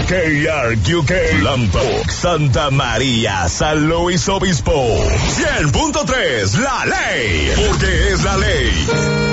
KRQK, Lampoc, Santa María, San Luis Obispo. 100.3, La Ley, porque es la ley.